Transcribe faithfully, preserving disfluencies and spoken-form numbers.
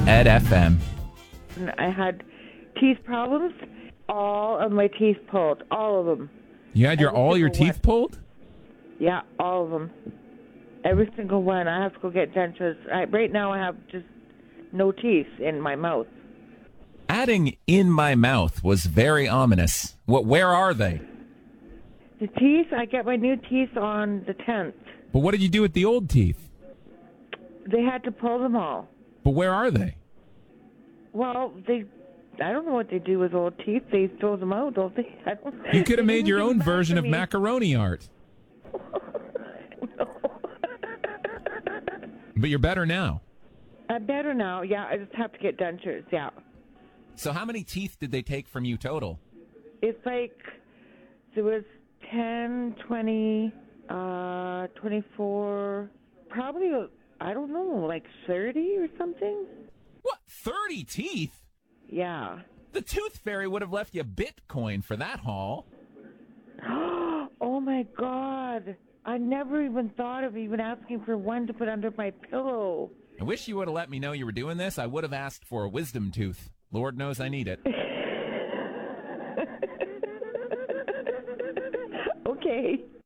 Ed F M. I had teeth problems. All of my teeth pulled. All of them. You had your Every all your single teeth one. pulled? Yeah, all of them. Every single one. I have to go get dentures. I, right now I have just no teeth in my mouth. Adding in my mouth was very ominous. What? Where are they? The teeth, I get my new teeth on the tenth. But what did you do with the old teeth? They had to pull them all. But where are they? Well, they, I don't know what they do with old teeth. They throw them out, don't they? I don't, You could have they made didn't your give own them back version to of me. macaroni art. But you're better now. I'm better now. Yeah, I just have to get dentures. Yeah. So how many teeth did they take from you total? It's like there was ten, twenty, uh, twenty-four, probably, I don't know, like thirty or something. What, thirty teeth? Yeah. The Tooth Fairy would have left you Bitcoin for that haul. Oh, my God. I never even thought of even asking for one to put under my pillow. I wish you would have let me know you were doing this. I would have asked for a wisdom tooth. Lord knows I need it. Okay.